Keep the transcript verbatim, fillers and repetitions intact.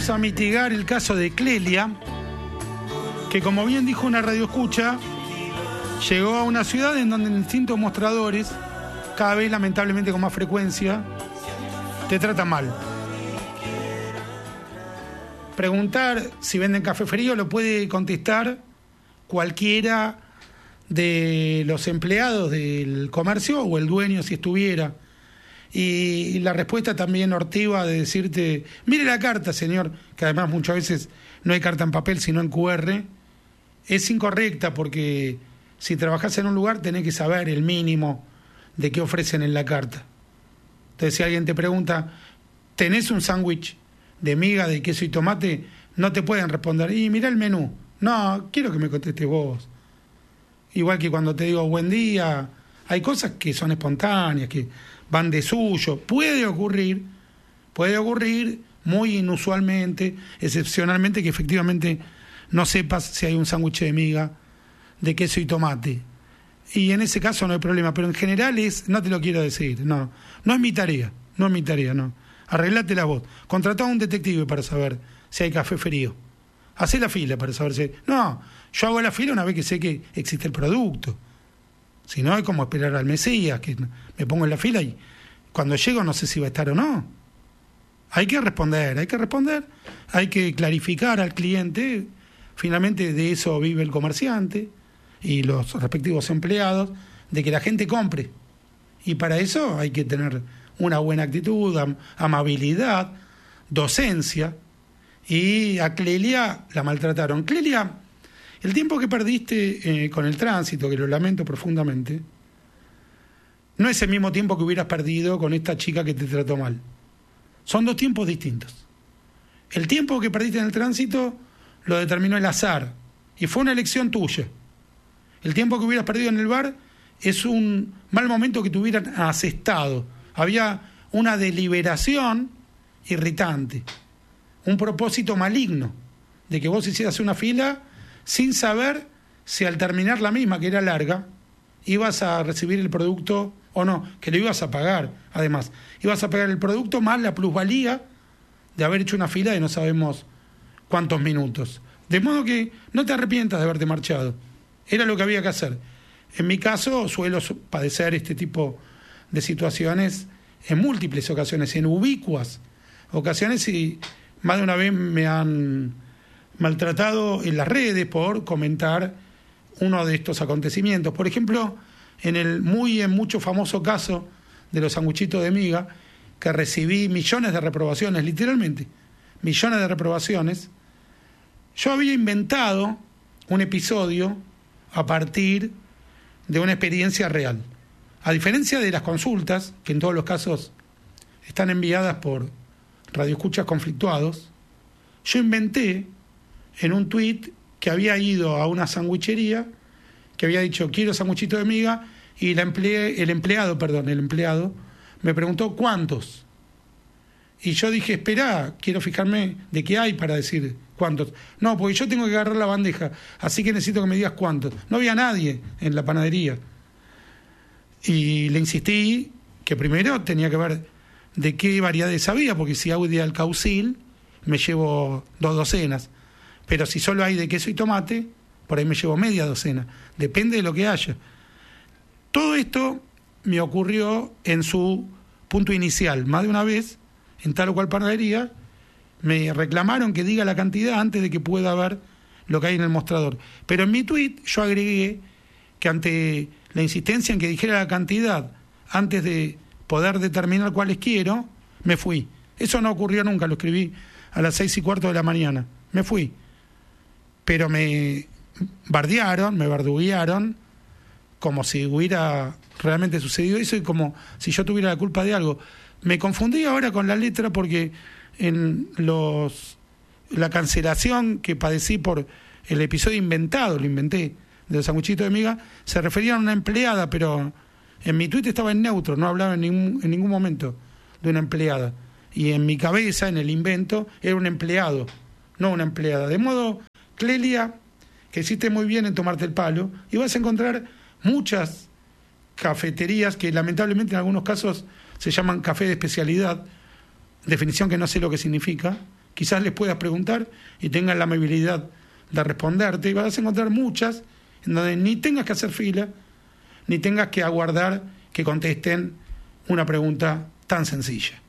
vamos a mitigar el caso de Clelia, que como bien dijo una radioescucha, llegó a una ciudad en donde en distintos mostradores, cada vez lamentablemente con más frecuencia, te tratan mal. Preguntar si venden café frío lo puede contestar cualquiera de los empleados del comercio o el dueño si estuviera. Y la respuesta también hortiva de decirte, mire la carta, señor, que además muchas veces no hay carta en papel sino en cu erre, es incorrecta porque si trabajás en un lugar tenés que saber el mínimo de qué ofrecen en la carta. Entonces si alguien te pregunta, ¿tenés un sándwich de miga de queso y tomate? No te pueden responder, y mirá el menú. No, quiero que me contestes vos. Igual que cuando te digo buen día, hay cosas que son espontáneas, que van de suyo. Puede ocurrir, puede ocurrir muy inusualmente, excepcionalmente, que efectivamente no sepas si hay un sándwich de miga de queso y tomate. Y en ese caso no hay problema, pero en general es, no te lo quiero decir, no, no es mi tarea, no es mi tarea, no. Arreglate la voz, contratá a un detective para saber si hay café frío. Hacé la fila para saber si... No, yo hago la fila una vez que sé que existe el producto. Si no, es como esperar al Mesías, que me pongo en la fila y cuando llego no sé si va a estar o no. Hay que responder, hay que responder, hay que clarificar al cliente. Finalmente de eso vive el comerciante y los respectivos empleados, de que la gente compre. Y para eso hay que tener una buena actitud, am- amabilidad, docencia. Y a Clelia la maltrataron. Clelia, el tiempo que perdiste eh, con el tránsito, que lo lamento profundamente, no es el mismo tiempo que hubieras perdido con esta chica que te trató mal. Son dos tiempos distintos. El tiempo que perdiste en el tránsito lo determinó el azar y fue una elección tuya. El tiempo que hubieras perdido en el bar es un mal momento que te hubieran asestado. Había una deliberación irritante, un propósito maligno de que vos hicieras una fila sin saber si al terminar la misma, que era larga, ibas a recibir el producto o no, que lo ibas a pagar. Además, ibas a pagar el producto más la plusvalía de haber hecho una fila de no sabemos cuántos minutos. De modo que no te arrepientas de haberte marchado. Era lo que había que hacer. En mi caso suelo padecer este tipo de situaciones en múltiples ocasiones, en ubicuas ocasiones, y más de una vez me han maltratado en las redes por comentar uno de estos acontecimientos. Por ejemplo, en el muy en mucho famoso caso de los sanguchitos de miga, que recibí millones de reprobaciones, literalmente, millones de reprobaciones, yo había inventado un episodio a partir de una experiencia real. A diferencia de las consultas, que en todos los casos están enviadas por radioescuchas conflictuados, yo inventé en un tuit que había ido a una sandwichería, que había dicho quiero sanguchito de miga, y la empleé, el empleado, perdón, el empleado me preguntó cuántos. Y yo dije, espera, quiero fijarme de qué hay para decir cuántos. No, porque yo tengo que agarrar la bandeja, así que necesito que me digas cuántos. No había nadie en la panadería. Y le insistí que primero tenía que ver de qué variedades había, porque si hay de alcaucil, me llevo dos docenas. Pero si solo hay de queso y tomate, por ahí me llevo media docena. Depende de lo que haya. Todo esto me ocurrió en su punto inicial. Más de una vez, en tal o cual panadería, me reclamaron que diga la cantidad antes de que pueda ver lo que hay en el mostrador. Pero en mi tuit yo agregué que ante la insistencia en que dijera la cantidad antes de poder determinar cuáles quiero, me fui. Eso no ocurrió nunca, lo escribí a las seis y cuarto de la mañana. Me fui. Pero me bardearon, me verduguearon, como si hubiera realmente sucedido eso y como si yo tuviera la culpa de algo. Me confundí ahora con la letra porque en los la cancelación que padecí por el episodio inventado, lo inventé, de los sanguchitos de miga, se refería a una empleada, pero en mi tuit estaba en neutro, no hablaba en ningún, en ningún momento de una empleada. Y en mi cabeza, en el invento, era un empleado, no una empleada. De modo, Clelia, que hiciste muy bien en tomarte el palo, y vas a encontrar muchas cafeterías que lamentablemente en algunos casos se llaman café de especialidad, definición que no sé lo que significa, quizás les puedas preguntar y tengan la amabilidad de responderte, y vas a encontrar muchas en donde ni tengas que hacer fila, ni tengas que aguardar que contesten una pregunta tan sencilla.